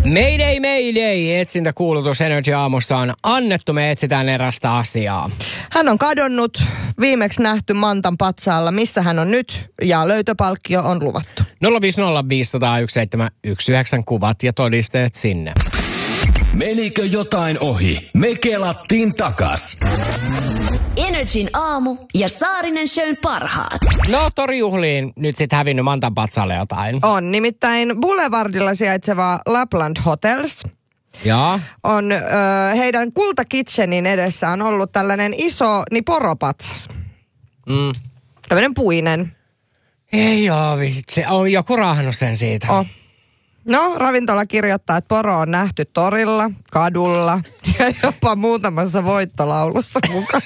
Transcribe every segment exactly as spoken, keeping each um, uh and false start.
Mayday, mayday! Etsintäkuulutus Energy Aamusta on annettu. Me etsitään erästä asiaa. Hän on kadonnut, viimeksi nähty Mantan patsaalla. Missä hän on nyt? Ja löytöpalkkio on luvattu. nolla viisi nolla viisi nolla nolla yksi seitsemän yksi yhdeksän kuvat ja todisteet sinne. Menikö jotain ohi? Me kelattiin takas. Energin aamu ja Saarinen Shown parhaat. No, torijuhliin nyt sit hävinnyt Mantan patsaalle jotain. On nimittäin Boulevardilla sijaitseva Lapland Hotels. Jaa. On ö, heidän kultakitchenin edessä on ollut tällainen iso niin poropatsas. Mm. Tällainen puinen. Ei oo vitsi. On joku raahannut sen siitä. Oh. No, ravintola kirjoittaa, että poro on nähty torilla, kadulla ja jopa muutamassa voittolaulussa mukaan.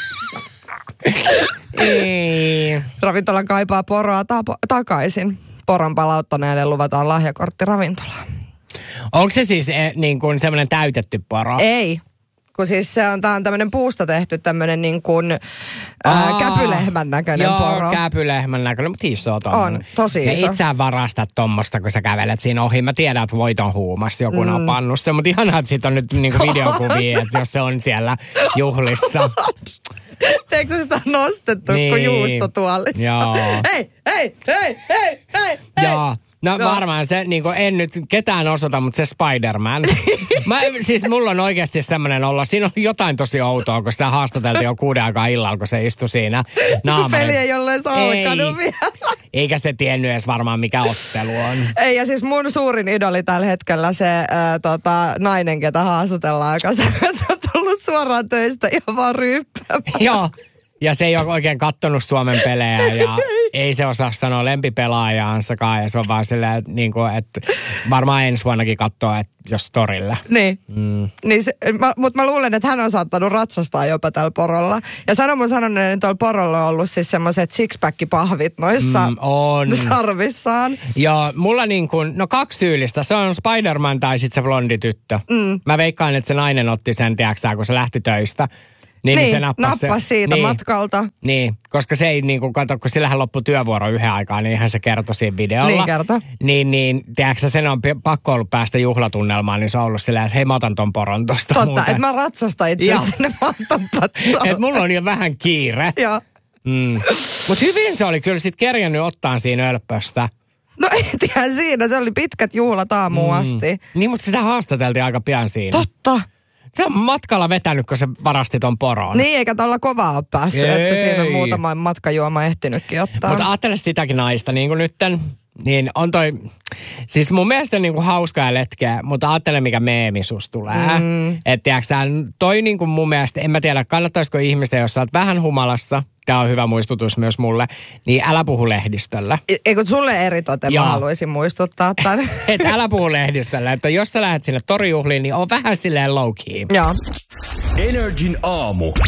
Ei. Ravintola kaipaa poroa ta- takaisin. Poron palauttaneelle luvataan lahjakortti ravintolaan. Onko se siis e, niin kuin semmoinen täytetty poro? Ei, kun siis se on, tää on tämmöinen puusta tehty tämmöinen niin kuin ää, käpylehmän näköinen joo, poro. Joo, käpylehmän näköinen, mutta iso tommoinen. On, tosi ja iso. Ja itseään varastat tommosta, kun sä kävelet siinä ohi. Mä tiedän, että voit on huumassa, joku mm. on pannut sen, mutta ihanaa, että siitä on nyt niin kuin videokuvia, että jos se on siellä juhlissa. Eikö se sitä nostettu niin. kuin juustotuolissa? Joo. Hei, hei, hei, hei, hei, hei. Joo. No, no varmaan se, niin kuin en nyt ketään osoita, mutta se Spider-Man. Mä, siis mulla on oikeasti semmoinen olla. Siinä on jotain tosi outoa, kun sitä haastateltiin jo kuuden aikaa illalla, kun se istui siinä naamarin. Peli ei ole edes alkanut vielä. Eikä se tiennyt edes varmaan, mikä ottelu on. Ei, ja siis mun suurin idoli tällä hetkellä se ää, tota, nainen, ketä haastatellaan, joka on tullut suoraan töistä ihan vaan ryyppäämään. Joo. Ja se ei ole oikein kattonut Suomen pelejä ja ei se osaa sanoa lempipelaajaansakaan. Ja se on vaan silleen, että, niin kuin, että varmaan ensi vuonnakin katsoo, että jos torille. Niin, mm. niin mutta mä luulen, että hän on saattanut ratsastaa jopa tällä porolla. Ja sanon mun sanonut, että tuolla porolla on ollut siis semmoiset sixpack-pahvit noissa mm, on. sarvissaan. Joo, mulla niin kuin, no kaksi tyylistä. Se on Spider-Man tai sitten se blondi tyttö. Mm. Mä veikkaan, että se nainen otti sen, tiedäksä, kun se lähti töistä. Niin, niin, se nappasi nappas siitä niin, matkalta. Niin, koska se ei niin kuin, kato, kun sillähän loppui työvuoro yhden aikaa, niin ihan se kertoi siinä videolla. Niin kertoi. Niin, niin, tiedätkö, sen on pakko ollut päästä juhlatunnelmaan, niin se on ollut silleen, että hei, mä otan ton poron tosta. Totta, että mä ratsastan itse sinne Mantanpatsaan. Että mulla on jo vähän kiire. Joo. Mm. Mutta hyvin se oli kyllä sit kerjännyt ottaa siinä ölppöstä. No etihän siinä, se oli pitkät juhlat aamuun Mm. asti. Niin, mutta sitä haastateltiin aika pian siinä. Totta. Se on matkalla vetänyt, kun se varasti ton poron. Niin, eikä tuolla kovaa ole päässyt, Ei. että siinä on muutama matkajuoma ehtinytkin ottaa. Mutta ajattele sitäkin naista, niin kuin nytten, niin on toi, siis mun mielestä niin kuin hauska ja letkeä, mutta ajattele mikä meemi susta tulee. Mm. Että tiiäksä, toi niin kuin mun mielestä, en mä tiedä, kannattaisiko ihmistä, jos sä oot vähän humalassa, tää on hyvä muistutus myös mulle, niin älä puhu lehdistöllä. Eikö sulle eritoten mä haluaisin muistuttaa tämän? Että älä puhu lehdistöllä, että jos sä lähdet sinne torijuhliin, niin on vähän silleen low key. Joo. Energin aamu.